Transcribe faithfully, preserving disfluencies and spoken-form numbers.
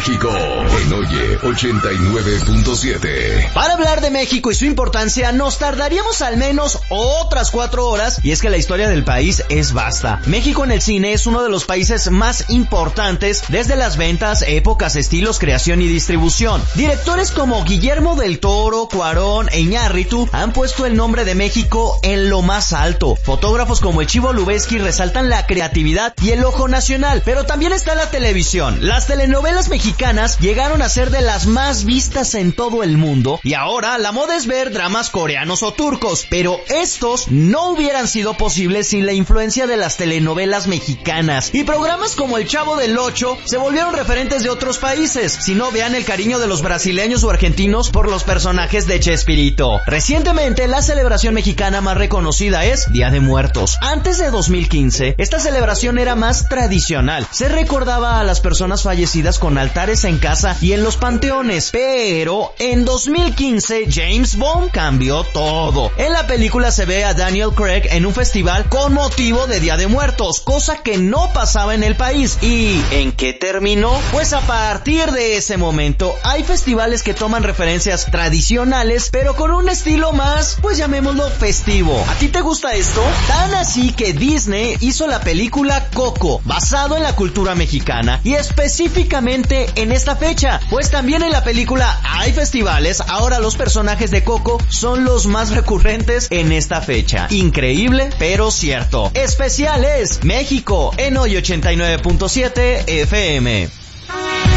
México en Oye ochenta y nueve punto siete. Para hablar de México y su importancia nos tardaríamos al menos otras cuatro horas, y es que la historia del país es vasta. México en el cine es uno de los países más importantes desde las ventas, épocas, estilos, creación y distribución. Directores como Guillermo del Toro, Cuarón e Iñárritu han puesto el nombre de México en lo más alto. Fotógrafos como el Chivo Lubeski resaltan la creatividad y el ojo nacional, pero también está la televisión. Las telenovelas mexicanas llegaron a ser de las más vistas en todo el mundo, y ahora la moda es ver dramas coreanos o turcos, pero estos no hubieran sido posibles sin la influencia de las telenovelas mexicanas, y programas como El Chavo del Ocho se volvieron referentes de otros países. Si no, vean el cariño de los brasileños o argentinos por los personajes de Chespirito. Recientemente, la celebración mexicana más reconocida es Día de Muertos. Antes de dos mil quince, esta celebración era más tradicional. Se recordaba a las personas fallecidas con altares en casa y en los panteones, pero en dos mil quince James Bond cambió todo. En la película se ve a Daniel Craig en un festival con motivo de Día de Muertos, cosa que no pasaba en el país. ¿Y en qué terminó? Pues a partir de ese momento hay festivales que toman referencias tradicionales, pero con un estilo más, pues llamémoslo festivo. ¿A ti te gusta esto? Tan así que Disney hizo la película Coco, basado en la cultura mexicana, y específicamente en esta fecha, pues también en la película hay festivales. Ahora los personajes de Coco son los más recurrentes en esta fecha. Increíble, pero cierto. Especiales México en Hoy ochenta y nueve punto siete F M.